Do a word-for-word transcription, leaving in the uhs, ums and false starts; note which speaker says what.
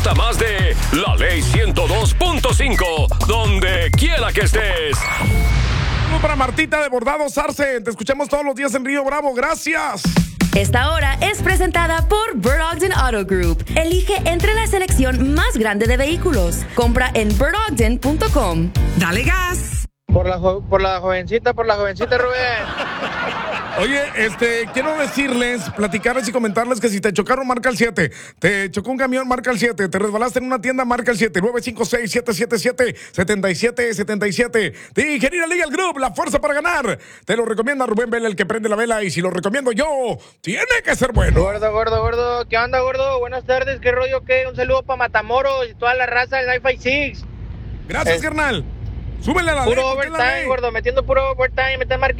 Speaker 1: Disfruta más de La Ley ciento dos punto cinco, donde quiera que estés.
Speaker 2: Para Martita de Bordados Arce, te escuchamos todos los días en Río Bravo, gracias.
Speaker 3: Esta hora es presentada por Bird Ogden Auto Group. Elige entre la selección más grande de vehículos. Compra en bird ogden punto com.
Speaker 4: Dale gas.
Speaker 5: Por la, jo- por la jovencita, por la jovencita, Rubén.
Speaker 2: Oye, este, quiero decirles, platicarles y comentarles que si te chocaron, marca el siete. Te chocó un camión, marca el siete. Te resbalaste en una tienda, marca el siete. nueve cinco seis, siete siete siete, siete siete siete siete. De Ingeniería Legal Group, la fuerza para ganar. Te lo recomienda Rubén Vela, el que prende la vela. Y si lo recomiendo yo, tiene que ser bueno.
Speaker 5: Gordo, gordo, gordo. ¿Qué onda, gordo? Buenas tardes. ¿Qué rollo? ¿Qué? Un saludo para Matamoros y toda la raza del Wi-Fi seis.
Speaker 2: Gracias,
Speaker 5: Es-
Speaker 2: carnal. Súbele a la ley,
Speaker 5: Puro
Speaker 2: porque es la
Speaker 5: overtime,
Speaker 2: ley.
Speaker 5: gordo. Metiendo puro overtime. Me están marcando.